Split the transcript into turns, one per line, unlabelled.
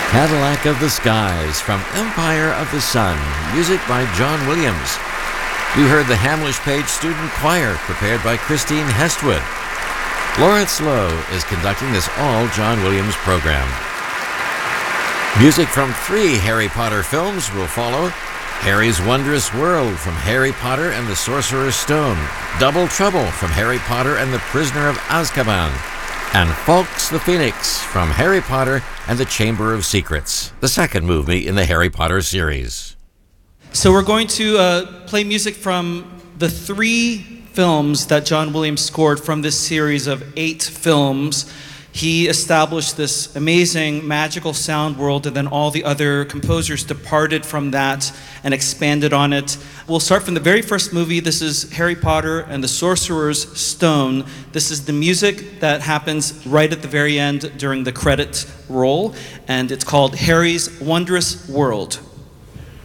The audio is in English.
Cadillac of the Skies from Empire of the Sun, music by John Williams. You heard the Hamlish Page Student Choir, prepared by Christine Hestwood. Lawrence Lowe is conducting this all John Williams program. Music from 3 Harry Potter films will follow. Harry's Wondrous World from Harry Potter and the Sorcerer's Stone, Double Trouble from Harry Potter and the Prisoner of Azkaban, and Fawkes the Phoenix from Harry Potter and the Chamber of Secrets, the second movie in the Harry Potter series.
So we're going to play music from the 3 films that John Williams scored from this series of 8 films. He established this amazing magical sound world, and then all the other composers departed from that and expanded on it. We'll start from the very first movie. This is Harry Potter and the Sorcerer's Stone. This is the music that happens right at the very end during the credit roll, and it's called Harry's Wondrous World.